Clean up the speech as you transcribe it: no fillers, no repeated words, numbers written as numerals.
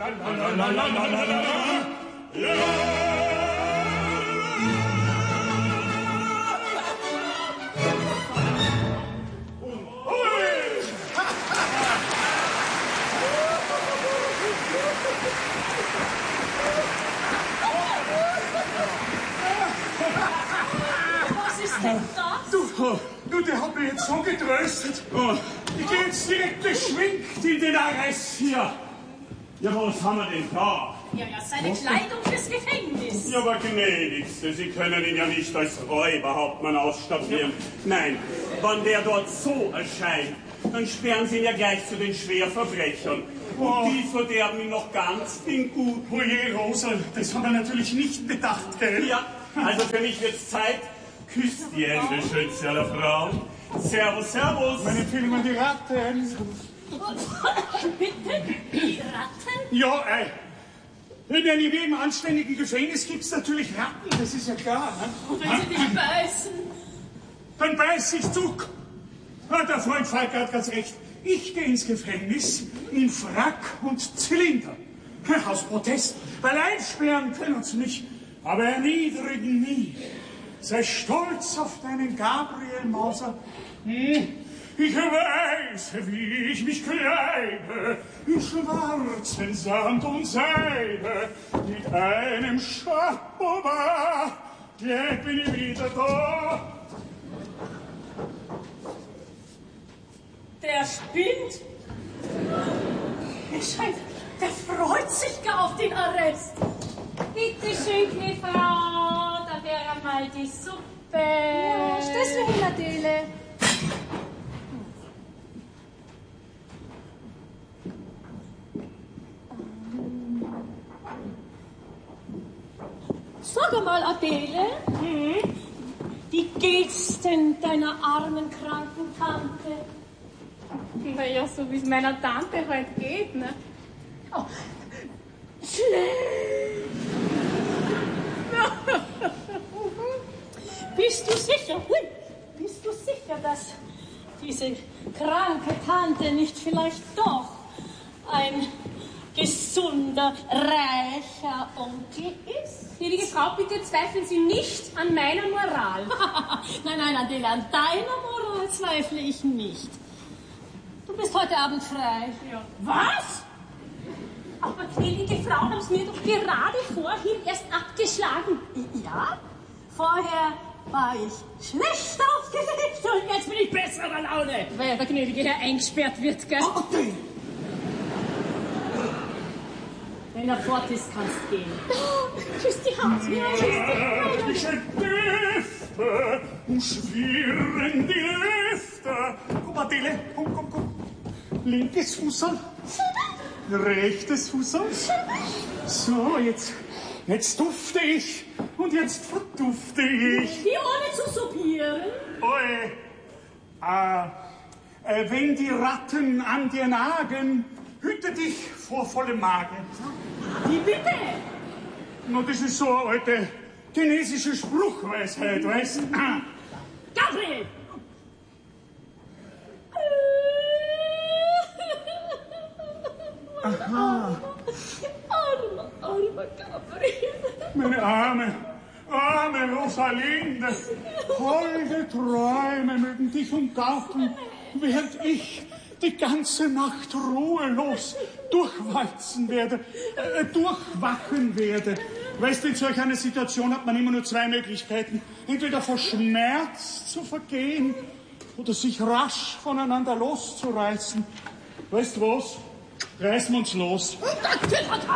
Was ist denn das? Du, der hat mich jetzt so getröstet. Oh, ich gehe jetzt direkt beschwingt in den Arrest hier. Ja, was haben wir denn da? Ja, seine Kleidung fürs Gefängnis. Ja, aber gnädigste, Sie können ihn ja nicht als Räuberhauptmann ausstaffieren. Nein, wenn der dort so erscheint, dann sperren Sie ihn ja gleich zu den Schwerverbrechern. Und die verderben ihn noch ganz den Gut. Oje, Rosa, das haben wir natürlich nicht bedacht, gell? Ja, also für mich wird's Zeit. Küsst die Hände, Schütze aller Frauen. Servus, servus. Meine Empfehlung an die Ratten. Bitte? Die Ratten? Ja, in jedem anständigen Gefängnis gibt's natürlich Ratten, das ist ja klar. Ne? Und wenn sie dich beißen? Dann beiß ich zurück. Der Freund Falk hat ganz recht. Ich gehe ins Gefängnis in Frack und Zylinder. Aus Protest, weil einsperren können uns nicht, aber erniedrigen nie. Sei stolz auf deinen Gabriel Mauser. Ich weiß, wie ich mich kleide, in schwarzen Sand und Seide, mit einem Chapeau, jetzt bin ich wieder da. Der spinnt. Es scheint, der freut sich gar auf den Arrest. Bitte schön, gnädige Frau, da wäre mal die Suppe. Ja, Stößle hin, Adele. Sag mal, Adele, wie geht's denn deiner armen, kranken Tante? Naja, so wie es meiner Tante halt geht, ne? Oh, schlecht. Bist du sicher, dass diese kranke Tante nicht vielleicht doch ein gesunder, reicher Onkel ist? Gnädige Frau, bitte zweifeln Sie nicht an meiner Moral. Nein, Adele, an deiner Moral zweifle ich nicht. Du bist heute Abend frei. Ja. Was? Aber gnädige Frau, haben Sie mir doch gerade vorhin erst abgeschlagen. Ja, vorher war ich schlecht aufgelegt und jetzt bin ich besserer Laune. Weil der gnädige Herr eingesperrt wird, gell? Wenn er fort ist, kannst du gehen. Küss die Hand. Ja, küss die Hand. Düfte, schwirren die Lüfte. Komm, Adele, komm. Linkes Fußerl, rechtes Fußerl. So, jetzt dufte ich und jetzt verdufte ich. Wie ohne zu suppieren? Oje, wenn die Ratten an dir nagen, hüte dich vor vollem Magen. Wie bitte? Na, das ist so eine alte chinesische Spruchweisheit, weißt du? Gabriel! Aha. Armer Gabriel. Meine arme Rosalinde. Holde Träume mögen dich umgarten, während ich die ganze Nacht ruhelos durchwachen werde. Weißt du, in solch einer Situation hat man immer nur zwei Möglichkeiten. Entweder vor Schmerz zu vergehen oder sich rasch voneinander loszureißen. Weißt du was? Reißen wir uns los.